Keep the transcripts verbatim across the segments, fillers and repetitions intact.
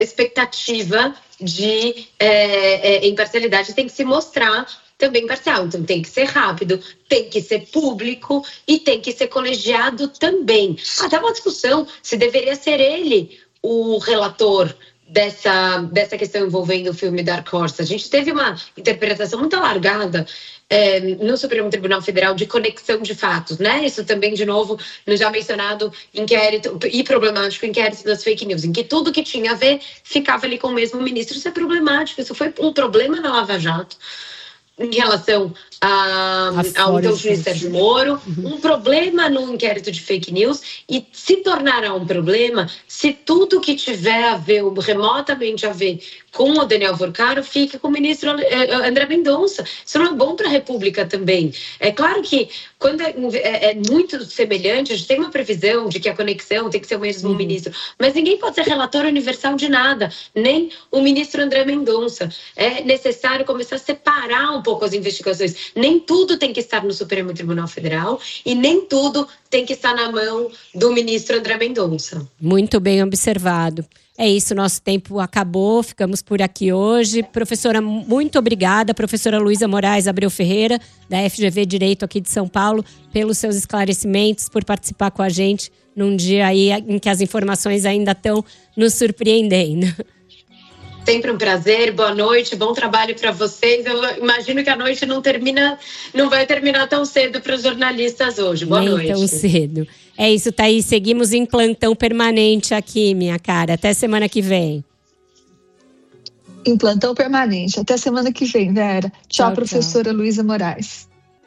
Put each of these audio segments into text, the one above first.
expectativa de é, é, imparcialidade tem que se mostrar também imparcial. Então tem que ser rápido, tem que ser público e tem que ser colegiado também. Até uma discussão se deveria ser ele o relator dessa, dessa questão envolvendo o filme Dark Horse. A gente teve uma interpretação muito alargada é, no Supremo Tribunal Federal de conexão de fatos, né? Isso também, de novo, no já mencionado inquérito e problemático inquérito das fake news, em que tudo que tinha a ver ficava ali com o mesmo ministro. Isso é problemático, isso foi um problema na Lava Jato em relação a, ao então juiz Sérgio Moro, uhum. um problema no inquérito de fake news, e se tornará um problema se tudo que tiver a ver, remotamente a ver com o Daniel Vorcaro, fica com o ministro André Mendonça. Isso não é bom para a República também. É claro que quando é, é, é muito semelhante, a gente tem uma previsão de que a conexão tem que ser o mesmo uhum. ministro, mas ninguém pode ser relator universal de nada, nem o ministro André Mendonça. É necessário começar a separar um pouco as investigações. Nem tudo tem que estar no Supremo Tribunal Federal e nem tudo tem que estar na mão do ministro André Mendonça. Muito bem observado. É isso, nosso tempo acabou, ficamos por aqui hoje. Professora, muito obrigada. Professora Luísa Moraes Abreu Ferreira, da F G V Direito aqui de São Paulo, pelos seus esclarecimentos, por participar com a gente num dia aí em que as informações ainda estão nos surpreendendo. Sempre um prazer, boa noite, bom trabalho para vocês. Eu imagino que a noite não termina, não vai terminar tão cedo para os jornalistas hoje. Boa Nem noite. tão cedo. É isso, Thaís. Seguimos em plantão permanente aqui, minha cara. Até semana que vem. Em plantão permanente. Até semana que vem, Vera. Tchau, tchau professora Luísa Moraes.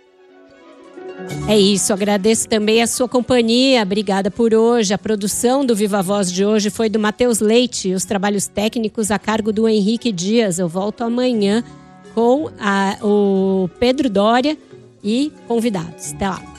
É isso, agradeço também a sua companhia, obrigada por hoje. A produção do Viva Voz de hoje foi do Matheus Leite e os trabalhos técnicos a cargo do Henrique Dias. Eu volto amanhã com a, o Pedro Dória e convidados. Até lá.